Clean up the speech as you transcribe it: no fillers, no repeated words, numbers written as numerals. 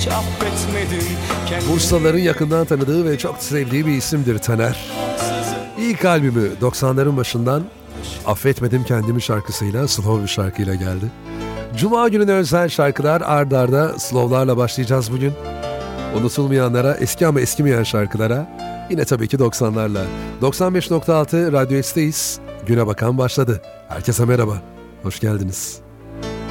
Bursalıların yakından tanıdığı ve çok sevdiği bir isimdir Taner. İlk albümü 90'ların başından Affetmedim Kendimi şarkısıyla, slow bir şarkıyla geldi. Cuma gününe özel şarkılar ard arda slowlarla başlayacağız bugün. Unutulmayanlara, eski ama eskimeyen şarkılara, yine tabii ki 90'larla. 95.6 Radyo S'teyiz. Güne bakan başladı. Herkese merhaba. Hoş geldiniz.